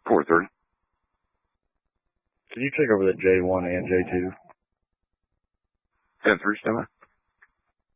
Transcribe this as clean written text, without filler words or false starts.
4-3. Can you take over that J1 and J2? 10-3, stand by.